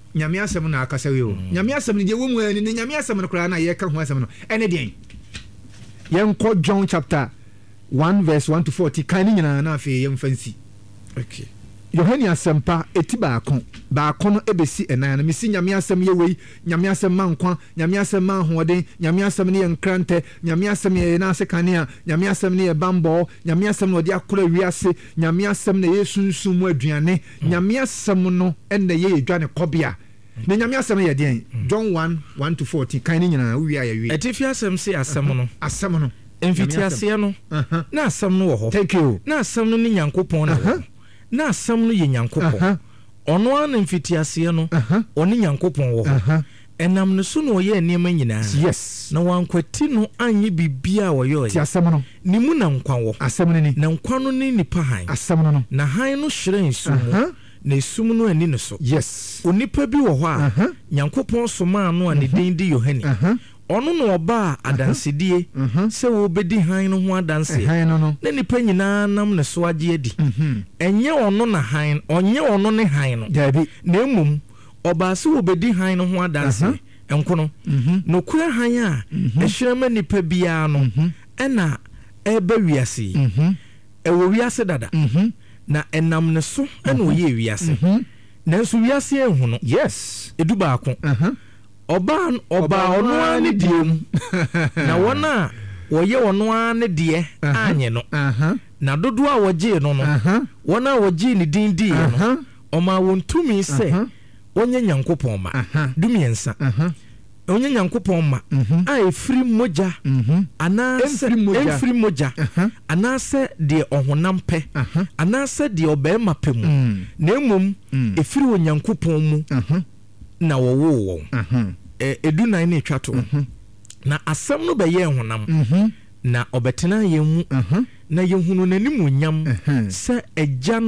nyame asem na akasa we o nyame asem ne je wo mu ani ne nyame asem no kra na ye ka ho asem no ene den yen ko John chapter 1 verse 1 to 40 kan ni nyina na afi yen fancy okay Yohani asempa eti baako no ebesi enan na mesi nyame asem ye wei nyame asem mankwa nyame asem manhoden nyame asem ne yenkrante nyame asem ye na asekane a nyame asem ne ye bambo nyame asem no de akora wiase nyame asem ne yesunsun mu aduane nyame asem no enne ye edwane kobia na nyame asem ye den John 1 to 40 kan ni nyina wi ya wi etifi asem se asem no emfiti ase no na asem no wo ho thank you na asem no ni Nyankopon na na asem no ye Nyankopon ono an mfitiase no oni Nyankopon wo ho enam no so no ye enema nyina yes na wankwati no anye bibia wo yo ti asem no ni mu na nkwa wo asem no ni na nkwa no ni nipa han asem no na han no hyiren su mu na esum no ani no so yes onipa bi wo ho a Nyankopon soma no a ne din di Yohani ono no oba adansedie se wo bedi han no ho adanse na nipa nyina nam ne so age adi enye ono na han onye ono ne han no na emum oba se wo bedi han no ho adanse enkono no kura han a ehirema nipa bia no ena eba wiase ewo wiase dada na enam ne so ena oye wiase na so wiase ehu no yes edu baako Oba ono ani diem na wona woye ono ani de anye no na dodo a woje no wona woje ni dindi no oma wontumi se onye Nyankopon ma dumiensa onye Nyankopon ma a efiri moja ana efiri moja ana se de ohonam pe ana se de obema pe mu na emum efiri Onyankopon mu na wo eduna ni twato na asem no beye honam na obetena yemu na yehunu nanimu nyam se egya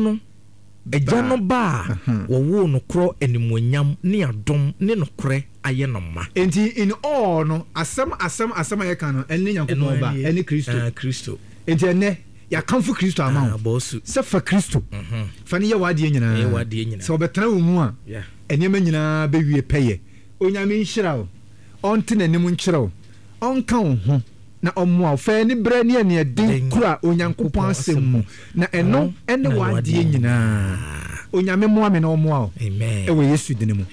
no ba wo no kro animu nyam ne adom ne no kre aye no ma enti in all no asem aye kan no eni Nyankopon ba eni Kristo enti ene ya kanfu Kristo ama se fa Kristo fa ne ye wade nyina se obetena wo mu a enema nyina be wie peye onyame nhyirawo onte nanim nkyirawo onka wo ho na omwa fa ni bra ne ne den kura Onyankopon asem mu na eno ene wade nyina onyame moa me na omwa amen ewe Yesu dinemu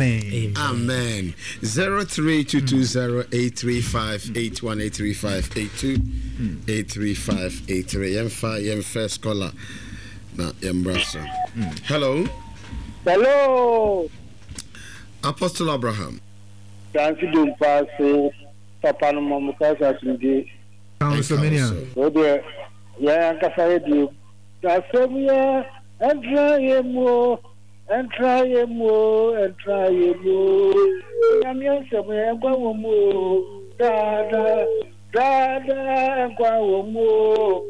amen 03220835818358283583 yem first caller na embrace hello Apostle Abraham. Thank you, Pastor. Papa no Mamukasa Sindi. Councilmania. Ode ya kasayedi. Tasomia entra yemo. Yamia semwe kwa womo. Dada kwa womo.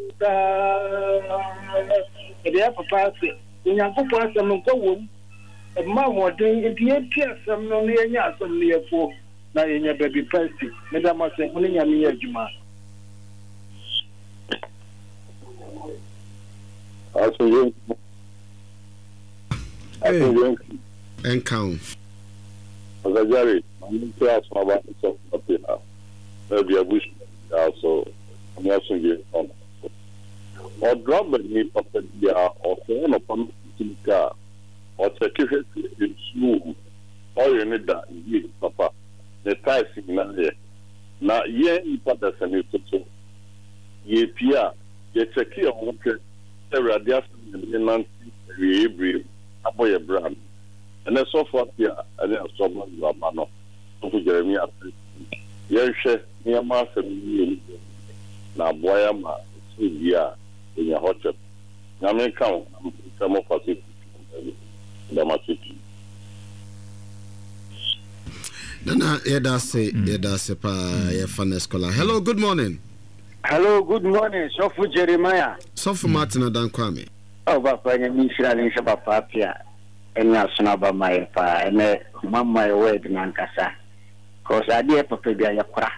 Ede papa se. Nyankopon asem kwa womo. Ma wodin edie piasam no ne nya asam ne yefo na yenya baby pasty me da ma se ne nya me adwuma aso encount azajari mami class ma ba so apena na bia bush also me aso ye on o drop ni papa dia o so no pam tika o take it in smooth or you need that papa the ties na ye ipada sani to ye pia ye check your own the radius in nanti we brave aboy brand and so far here and so much no to Jeremiah ye hwe ne ma asem na boya ma so bia in your hotel na me kan am mo facility Nana yedase pa ye fanes kola. Hello, good morning. Hello, good morning. Sofu Jeremiah. Sofu Martin Adan Kwame. Oh, papa, you miss Rally Papa Pia. And now, Sonaba, my pa, and Mamma, word, Nankasa. Because I dear Papa Yakra.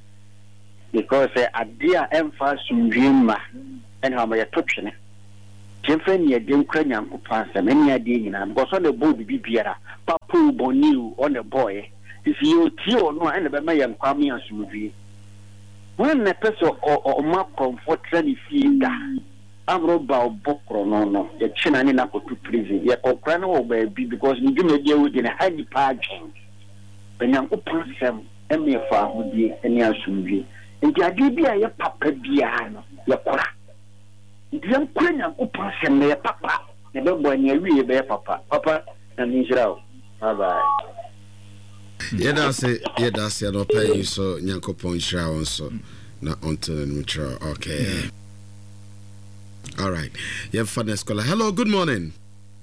Because I dear emphasis dream and how my attraction. Jeffrey near Demcran Yanko Pass and many idea because on the board be Biara, Papu Bonu on the boy. If you tell no and the Mayan Kwame as movie. When the person or map comfort ready feed I'm about Bokro no, the Chinanina to prison, yet or Crano baby because you give me a deal within a highly parking. When Yanko Pass them, and me a farm would be any else movie. And the idea your papa Biano, your cora. If you don't quit and open some their papa, the dog boy near you, bear papa, and Israel. Bye bye. Yeah, that's it. Yeah, that's it. I'll pay you so Nyanko Point Shower so not until the neutral. Okay. All right. You have fun, scholar. Hello, good morning.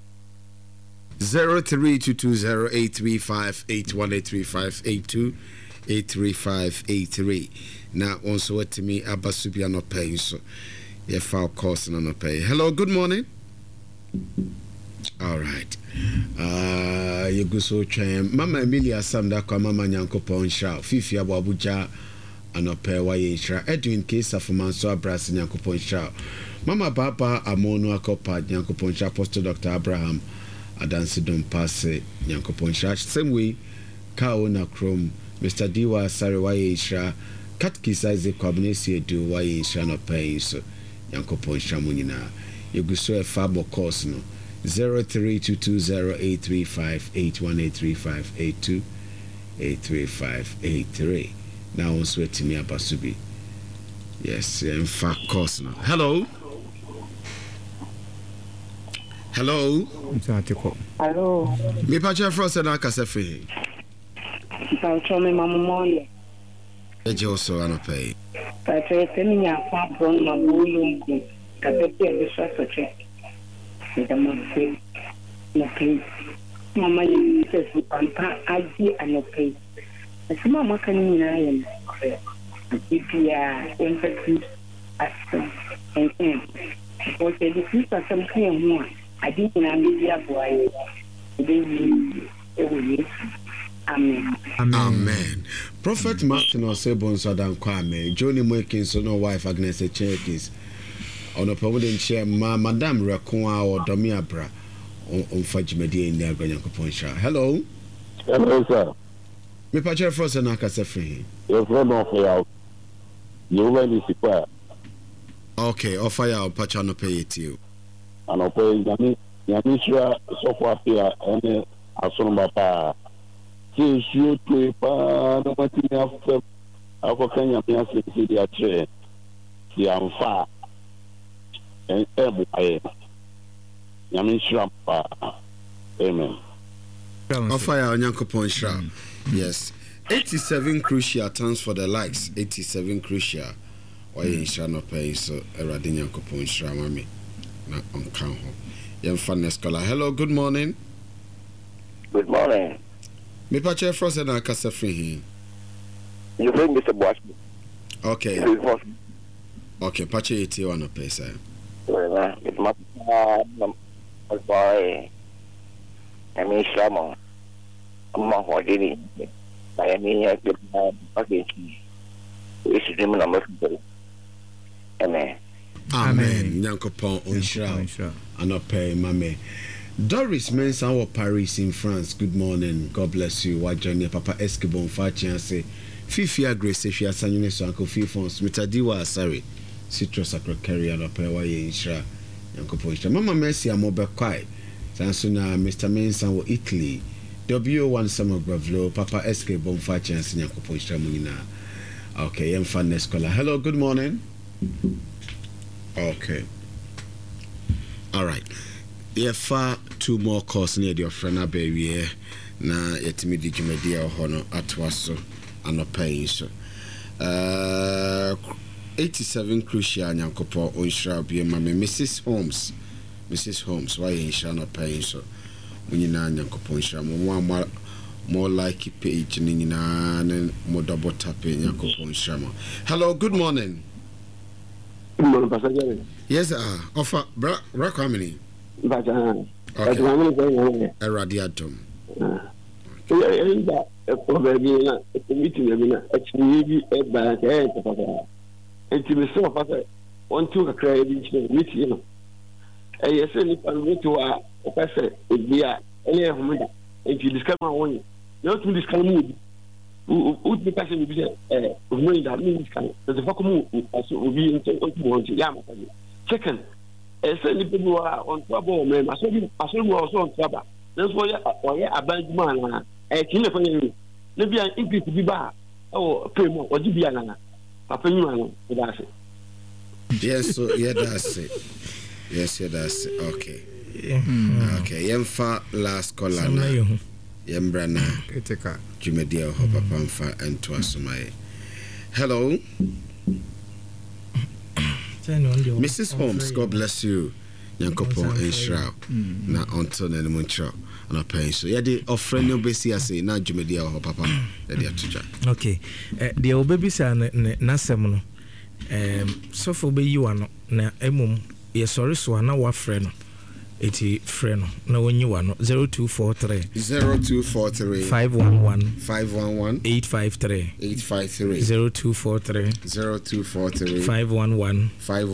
03220835818358283583. Now, also what to me, Abasubia not paying so. Yeah, file course and not pay. Hello, good morning. All right. You go so train. Mama Emilia Samda kwa Mama Nyanko Ponsha. Fifi Abu Abuja anope wa yeshra. Edwin Kesa for Manso Abras Nyanko Ponsha. Mama Papa Amono Akopa Nyanko Ponsha. Apostle Dr. Abraham Adansi Don Passe Nyanko Ponsha. Same way Kaona Chrome Mr. Diwa Sari wa yeshra. Katkisa Isaac Kwabnesi Edu wa yeshra no pay so Nyanko Ponsha munina. You go so a fabo course no. 03220835818358283583. Now on sweat to me Abasubi. Yes, in fact course now. Hello. Hello. Hello. Me pacha frost na kasefe. Pacha me mamumoye. Eje also anopay. Pacha temi ya fa bron mabulu kabepe bisha soche. The Mama says, Pampa, I see and okay. As Mamma can mean I am if you are empathy as and because the difference of some kind of one. I didn't know the boy. Amen. Amen. Prophet Martin or Sebon Sadan Kwame, Johnny Wilkins, no wife Agnes Cherkis. On a permanent chair, Madame Rakua or Domiabra on Fajimedi in the Agranyanko Ponsha. Hello. Hello, sir. Me Pacha Frost and Akasefi. Your friend offer out. You ready to pay? Okay, offer your Pacha no pay it to you. And I'll pay Yamisha so far here and Asomba. Since you to no matter after our Kenya City, the chair, the Amfa. And every Yamin Shrampa. Amen. Offer your Nyanko Ponsha. Yes. 87 crucial turns for the likes. 87 crucial. Why you shall pay so Eradin Nyanko Ponsha, Mammy? Not on count. Young fun scholar. Hello, good morning. Good morning. Me Pacha Frost and Akasefi. You bring Mr. Bosch. Okay. Okay, Pacha 81 no pay, sir. It's my boy. I mean, Shamo. I'm not holding it. I mean, I could have a we should remember number. Amen. Amen. Nyankopon Onshra. Anope Mame. Doris Mensa or Paris in France. Good morning. God bless you. What journey Papa Eskibon Fachian say. Fifia Grace, she has Sanune so Uncle Fifons. Mitadiwa Asari. Citrus Acrocari and Opewa Inshra. Nyankopon Insha. Mama Mercy Amobe Kwai. Sansuna Mr. Mensa or Italy. W1 Summer Gravlo. Papa Eskibon Fachian Nyankopon Insha Munina. Okay, I'm fan scholar. Hello, good morning. Okay. All right. Yeah, far two more calls near your friend baby. Na yet me di jumedia hono atwaso anopai so. 87 crucial nyankopo onshra bia mame Mrs. Holmes. Mrs. Holmes, why in shana pay so. When you na nyankopo onshra mo more like page nina and more double tapping nyankopo onshra. Hello, good morning. Good morning, Pastor Jerry. Yes, offer Rock how many? But Okay. Eradiatum. Probably a meeting, actually, a bad and to be so fast. One took a credit meeting. yes ni to a opese ebia ele homeda enti discount won you to discount mu o ti pase bi homeda ni discount the fuck mu aso obi enti o ti won ti ya ma second ese ni pe wa on to abo me aso mu so on traba so ya abanduma na kin le fanya ni bia increase bi ba o pay mo o di bia na papa nyu ana da se. Yes, so yeah, that's it. Yes, yeah, that's it. Okay. Okay, yemfa last caller na. Yembra na. Eteka. Jumedia ho papa mfa ento asomaye. Hello. Mrs. Holmes, God bless you. Nyankopo enshra. Na onto na muncho. Na pay so. Yeah, the offering no besi ase na Jumedia ho papa. Dey atuja. Okay. The obebi sa na sem no. So for be you ano na emum ye sorry so na wa frɛ no eti frɛ no na wonyi wa no 0243 511 853 0243 511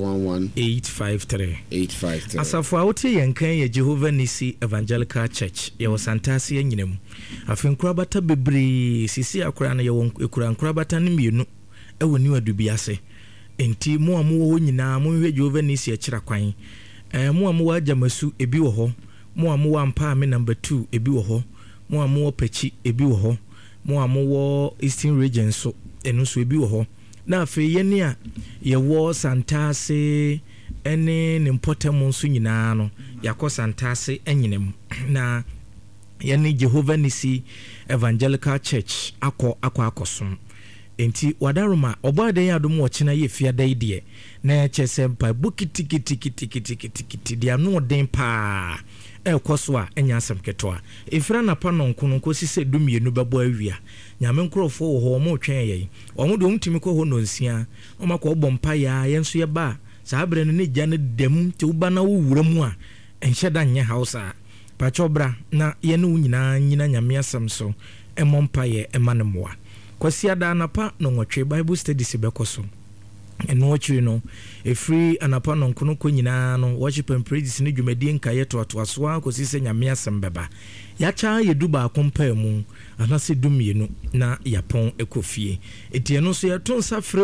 853 asafo a wote yenkan ye Jehovah Nisi Evangelical Church ye wasantase anyinam afenkura bata bebre sisi akura na ye ekura nkura bata ne mienu ewoni wadubi ase enti mo amu nyina mo hwe Jehovah Nisi akira kwan mo amu ajamasu ebi wo ho mo amu ampa ame number 2 ebi wo ho mo amu opachi ebi wo ho mo amu wo Eastern Region so enu so ebi wo ho na afi ye ne a ye wo santase ene ne mpotemu so nyina no yakọ santase enyinem na ye ne Jehovah Nisi Evangelical Church akọ enti wadaruma obaden adom wo chena ye fiada ide na chesempa bukiti dia no den pa ekoso a enya asem ketoa efira na pa no nkono kosi se dumienu bebo awia nyame nkrofo wo ho mo twen ye omo do mtimi ko ho no nsia o makọ obompa ya yenso ye ba saa bre no ne gya ne dem te uba na wo wura mu a enhyeda nye hausa pa chobra na ye no nyina nyame asem so emompa ye emanemoa kwasi ada anapa no nwotwe Bible studies bekoso eno ochiri no efri anapa no nkono ko nyina no worship and praise ne dwumadie nkaye toatoaso a kosi se nyame asem beba ya cha ye duba akompa mu anase dumienu na yapon ekofie etie no so ye tonsa frɛ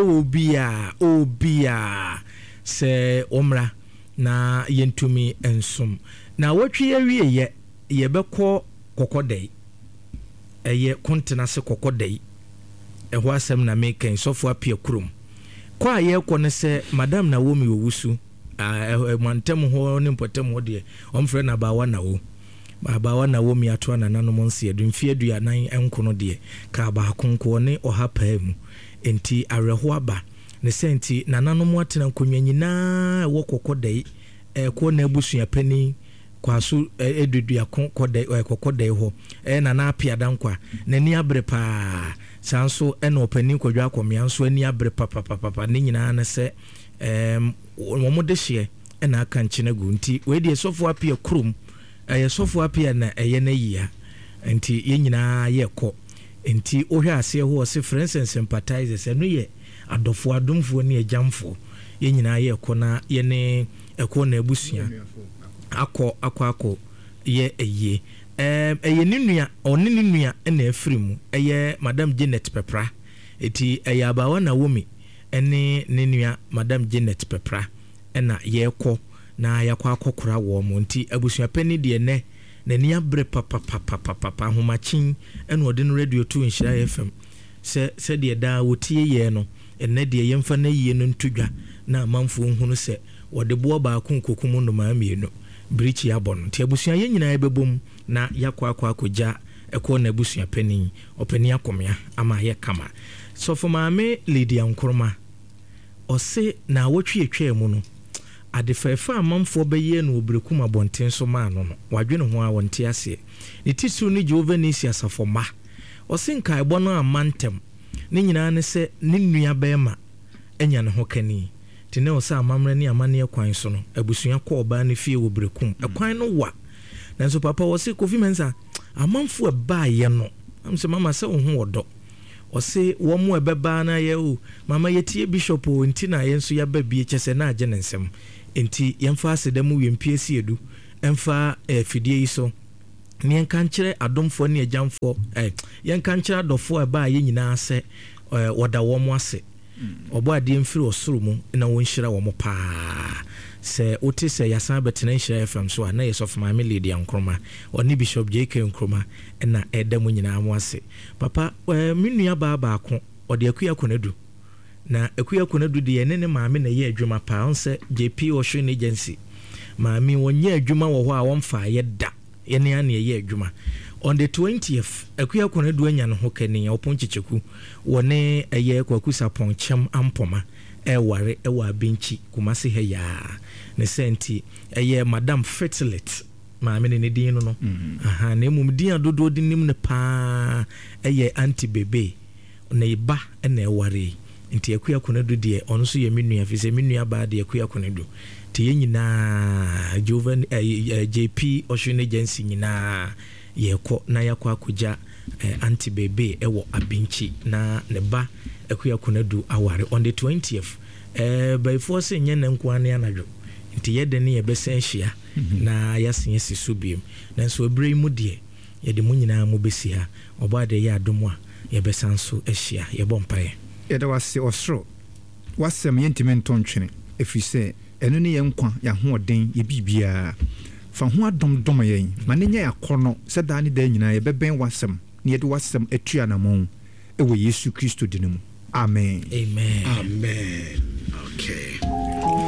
obia se omra na yentumi ensom na wotwe ye ye beko kokodai eye kontena se kokodai ehwa asem na meken sofo apia kurum kwa ye kone se madam na wo mi owusu mantem ho ne mpotem ho de omfre na bawa na wo mi ato na nanom nse edu mfie aduanan enkono de ka ba konko ne oha paa mu enti areho aba ne senti na nanom atena nkonwa nyina wo kokodai ko na abusua pani kwaso edudua kokodai ho na apia dankwa na ni abre pa sanso eno opani kwadwa akomia so ani abre papa ne nyina na se wo de hye na aka nkyene gu nti we de sofo apia krum sofo apia na na yia nti ye nyina ye kɔ nti ohwe ase ho se friends and sympathizers eno ye adofo adomfo ne agyamfo ye nyina ye kɔ na ye ne ekɔ na abusua akɔ ye eye eye ninua oni ninua na afrimu eye madam Janet Pepra eti eye abawa na womi ene ninua madam Janet Pepra na ye kɔ na yakɔ akɔkora wo mo nti abusua pani de ne na ni abre papa homachin ene ode no radio 2 Nhyira FM se de da wotie ye no ene de yemfa na yie no ntudwa na amanfo hunu se wode bo ba akonkokum no ma mienu brichi abon nti abusua ye nyina ebebom na yakɔ akɔja ekɔ na abusua pani opani akomia ama ye kama so for maame Lydia Nkroma ose na wotwe etwa mu no adefefa amanfo beye no obrekum abonten so ma no wadwene ho a wonte ase ne tisu ni Jehovah Nisi asafoma ose nka ebo no amantem ne nyina ne se ne nua bema enya ne ho kani tene o sa amamre ne amane kwan so no abusua kɔ oba ne fie obrekum ekwan no wa nanso papa wose Kofi Mensa amanfo eba ye no amse mama se wo ho wodo ose wo mo ebeba na ye o mama yetie bishop o nti na ye nso ya ba bie chese na age ne nsem enti yɛmfa asedam wie mpie edu ɛmfa fidie yi so ne yɛnka nkyerɛ adomfoɔ ne agyamfoɔ yɛnka nkyerɛ adɔfoɔ a ɛbaa yɛ nyinaa sɛ wɔda wɔn ase ɔbɔ adeɛ mfiri ɔsoro mu na wɔnhyira wɔn paa sɛ wote sɛ yɛasan bɛtena nhyira fm so a na yɛsɔfo maame Lydia Nkrumah ɔne Bishop JK Nkrumah ɛna ɛda mu nyinaa mo ase papa me nua baako ɔde akuya konadu na akuya konadu de yɛne ne maame na yɛ adwuma paa ɔnsɛ JP Ocean Agency maame wɔnyɛ adwuma wɔ hɔ a wɔmfa yɛ da yɛne ane yɛ adwuma on the 20th akuya konadu anya no ho kani ɔpon kyecheku wɔne ɛyɛ kwaku sapon kyam ampoma ɛware ɛwɔ abenchi kumase ha ya ne senti ɛyɛ Madam Fertility maame ne din no aha na emum din adodo din nim ne pa ɛyɛ anti bebe na iba ɛna ɛware nti akuya konadu de ɔno so yɛ menua fi sɛ menua ba de akuya konadu te yɛ nyinaa Joven JP Ocean Agency nyinaa yɛkɔ na yakɔ akogya anti bebe ɛwɔ abenchi na ne ba akuya konadu aware on the 20th before say nye nko ane anadwo nti yɛde ne yɛbɛsɛn hyia na yɛasen yɛsi so biem nanso ebre mu de yɛde mu nyinaa mu besi ha ɔbɔ ade yɛ adom a yɛbɛsan so ahyia yɛbɔ mpae yɛde wase ɔsoro wasɛm yɛntimi ntontwene ɛfiri sɛ ɛno ne yɛ nkwa yɛahoɔden yɛbibia fa ho adomdom yɛn ma ne nyɛ akɔnɔ sɛ daa ne daa nyinaa yɛbɛbɛn wasɛm na yɛde wasɛm atua namɔn ɛwɔ Yesu Kristo din mu amen amen amen okay